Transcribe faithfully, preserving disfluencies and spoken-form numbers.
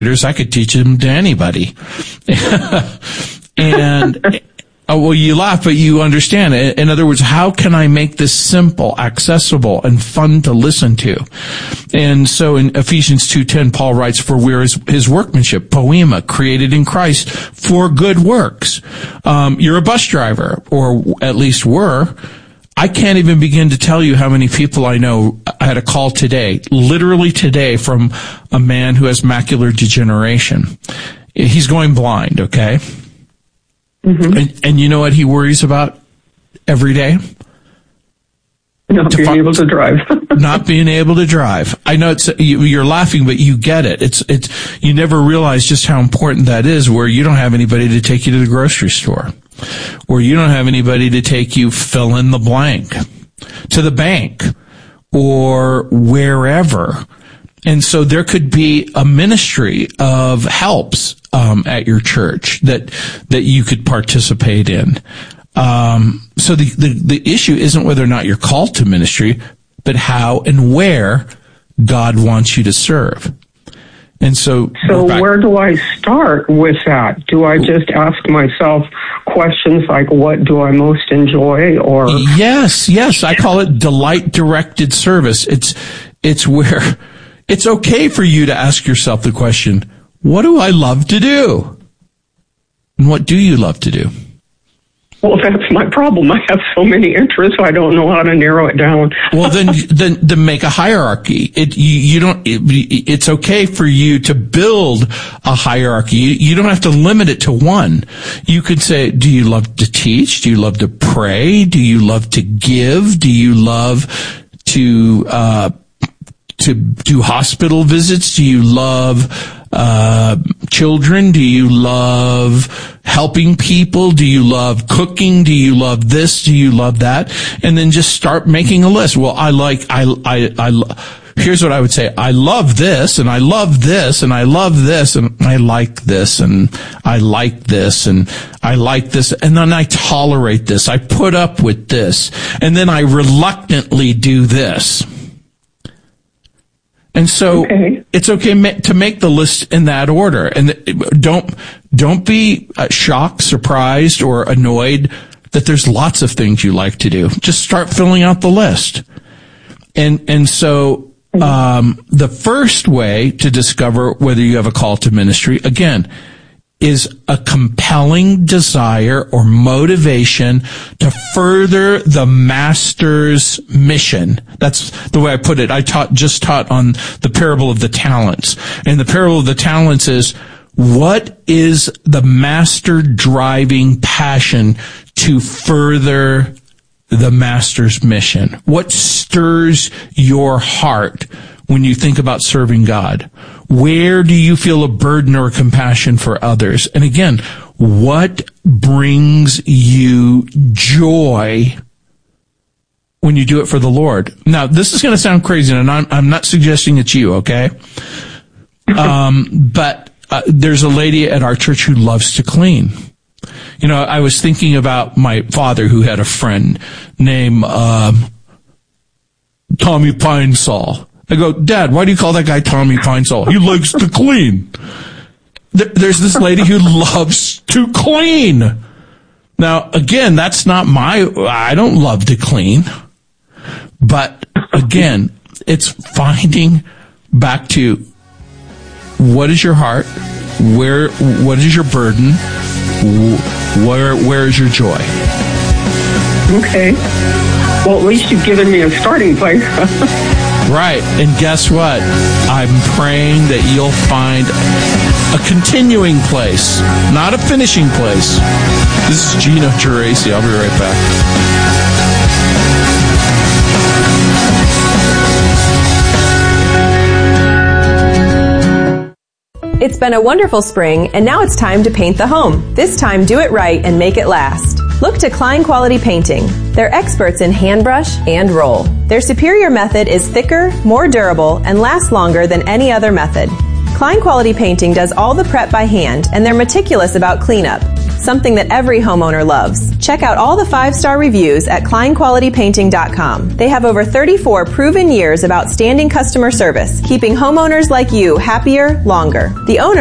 I could teach them to anybody. And, oh, well, you laugh, but you understand it. In other words, how can I make this simple, accessible, and fun to listen to? And so in Ephesians two ten, Paul writes, for we're his, his workmanship, poema, created in Christ for good works. Um, you're a bus driver, or at least were. I can't even begin to tell you how many people I know. I had a call today, literally today, from a man who has macular degeneration. He's going blind, okay? Mm-hmm. And, and you know what he worries about every day? Not being fi- able to drive. Not being able to drive. I know it's, you, you're laughing, but you get it. It's, it's, you never realize just how important that is, where you don't have anybody to take you to the grocery store, or you don't have anybody to take you fill in the blank to the bank or wherever. And so there could be a ministry of helps um, at your church that that you could participate in. Um, so the, the the issue isn't whether or not you're called to ministry, but how and where God wants you to serve. And so, so where do I start with that? Do I just ask myself questions like, what do I most enjoy? Or yes, yes, I call it delight directed service. It's it's where it's okay for you to ask yourself the question, what do I love to do? And what do you love to do? Well, that's my problem. I have so many interests, I don't know how to narrow it down. Well, then, then, then make a hierarchy. It, you, you don't, it, it's okay for you to build a hierarchy. You, you don't have to limit it to one. You could say, do you love to teach? Do you love to pray? Do you love to give? Do you love to, uh, to do hospital visits? Do you love, uh, children? Do you love helping people? Do you love cooking? Do you love this? Do you love that? And then just start making a list. Well, I like, I, I, I, here's what I would say. I love this, and I love this, and I love this, and I like this, and I like this, and I like this, and then I tolerate this. I put up with this, and then I reluctantly do this. And so okay. It's okay to make the list in that order. And don't, don't be shocked, surprised, or annoyed that there's lots of things you like to do. Just start filling out the list. And, and so, um, the first way to discover whether you have a call to ministry, again, is a compelling desire or motivation to further the master's mission. That's the way I put it. I taught, just taught on the parable of the talents. And the parable of the talents is, what is the master driving passion to further the master's mission? What stirs your heart when you think about serving God? Where do you feel a burden or compassion for others? And again, what brings you joy when you do it for the Lord? Now, this is going to sound crazy, and I'm, I'm not suggesting it's you, okay? Um, but uh, there's a lady at our church who loves to clean. You know, I was thinking about my father, who had a friend named um, Tommy Pinesall. I go, Dad, why do you call that guy Tommy Pinesall? He likes to clean. There's this lady who loves to clean. Now, again, that's not my, I don't love to clean. But again, it's finding back to what is your heart? Where, what is your burden? Where, where is your joy? Okay. Well, at least you've given me a starting place. Right. And guess what? I'm praying that you'll find a continuing place, not a finishing place. This is Gino Geraci. I'll be right back. It's been a wonderful spring, and now it's time to paint the home. This time, do it right and make it last. Look to Klein Quality Painting. They're experts in hand brush and roll. Their superior method is thicker, more durable, and lasts longer than any other method. Klein Quality Painting does all the prep by hand, and they're meticulous about cleanup. something that every homeowner loves. Check out all the five-star reviews at Klein Quality Painting dot com. They have over thirty-four proven years of outstanding customer service, keeping homeowners like you happier longer. The owner